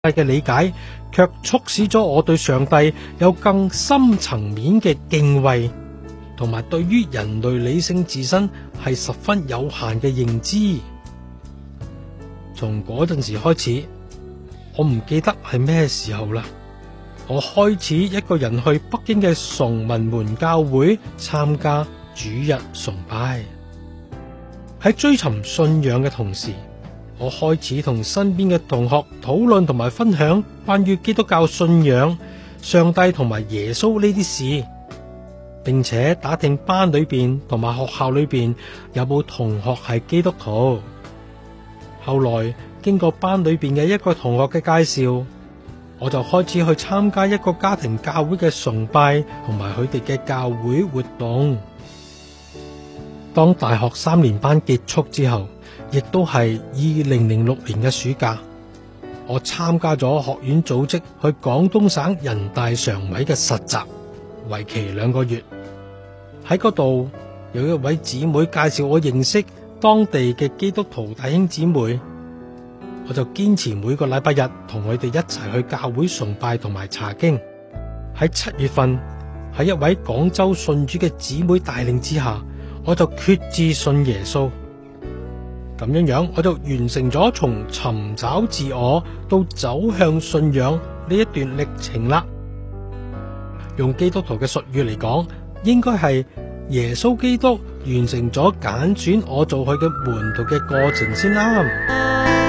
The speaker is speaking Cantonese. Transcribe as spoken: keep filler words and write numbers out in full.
嘅理解，卻促使咗我對上帝有更深層面嘅敬畏，同埋對於人類理性自身係十分有限嘅認知。從嗰陣時開始，我唔記得係咩時候啦，我開始一個人去北京嘅崇文門教會參加主日崇拜。喺追尋信仰嘅同時，我開始同身邊嘅同學討論同埋分享關於基督教信仰、上帝同埋耶穌呢啲事，並且打聽班裏邊同埋學校裏邊有冇同學係基督徒。後來經過班裏邊嘅一個同學嘅介紹，我就開始去參加一個家庭教會嘅崇拜同埋佢哋嘅教會活動。當大學三年班結束之後，亦都係二零零六年嘅暑假，我參加咗學院組織去廣東省人大常委嘅實習，為期兩個月。喺嗰度有一位姊妹介紹我認識當地嘅基督徒弟兄姊妹，我就堅持每個禮拜日同佢哋一齊去教會崇拜同埋查經。喺七月份，喺一位廣州信主嘅姊妹帶領之下，我就決志信耶穌。咁樣樣，我就完成咗從尋找自我到走向信仰呢一段歷程啦。用基督徒嘅術語嚟講，應該係耶穌基督完成咗揀選我做佢嘅門徒嘅過程先啱。